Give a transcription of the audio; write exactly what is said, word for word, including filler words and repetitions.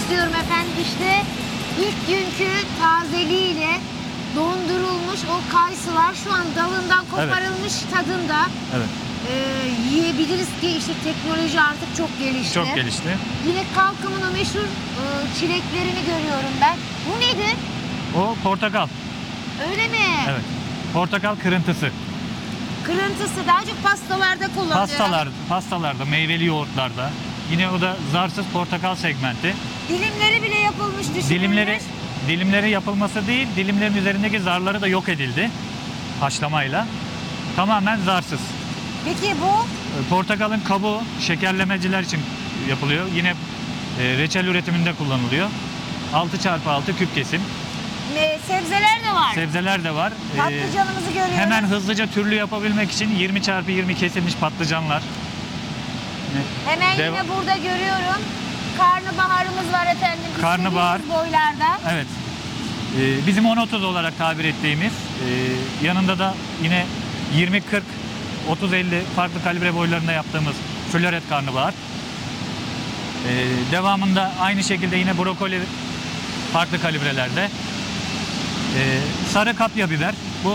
istiyorum efendim. İşte ilk günkü tazeliğiyle dondurulmuş o kayısılar şu an dalından koparılmış tadında. Evet. Ee, yiyebiliriz ki işte teknoloji artık çok gelişti. Çok gelişti. Yine Kalkım'ın o meşhur e, çileklerini görüyorum ben. Bu nedir? O portakal. Öyle mi? Evet. Portakal kırıntısı. Kırıntısı daha çok pastalarda kullanılıyor. Pastalar, pastalarda, meyveli yoğurtlarda. Yine o da zarsız portakal segmenti. Dilimleri bile yapılmış, düşünülmüş. Dilimleri dilimleri yapılması değil, dilimlerin üzerindeki zarları da yok edildi haşlamayla. Tamamen zarsız. Peki bu? Portakalın kabuğu şekerlemeciler için yapılıyor. Yine e, reçel üretiminde kullanılıyor. altı çarpı altı küp kesim. Ne, sebzeler de var. Sebzeler de var. E, Patlıcanımızı görüyoruz. hemen hızlıca türlü yapabilmek için yirmi çarpı yirmi kesilmiş patlıcanlar. Hemen Dev- yine burada görüyorum. Karnabaharımız var efendim. Karnabahar. İstediğimiz boylarda. Evet. Ee, bizim on otuz olarak tabir ettiğimiz, e, yanında da yine yirmi kırk otuz elli farklı kalibre boylarında yaptığımız floret karnabahar. Ee, devamında aynı şekilde yine brokoli farklı kalibrelerde. Ee, sarı kapya biber. Bu